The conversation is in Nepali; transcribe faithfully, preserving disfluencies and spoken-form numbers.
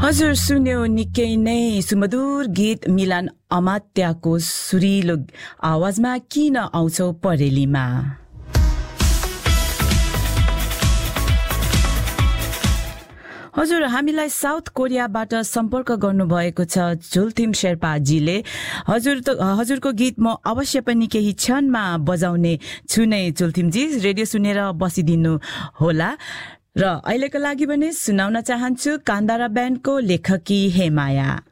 हजुर सुन्यो निकै नै सुमधुर गीत मिलन अमात्याको सुरिलो आवाजमा किन आउँछौ परेलीमा। हजुर हामीलाई साउथ कोरियाबाट सम्पर्क गर्नुभएको छ झुल्थिम शेर्पाजीले। हजुर त हजुरको गीत म अवश्य पनि केही क्षणमा बजाउने छु नै झुल्थिमजी, रेडियो सुनेर बसिदिनु होला। र अहिलेको लागि भने सुनाउन चाहन्छु कान्दारा ब्यान्डको लेखकी हेमाया।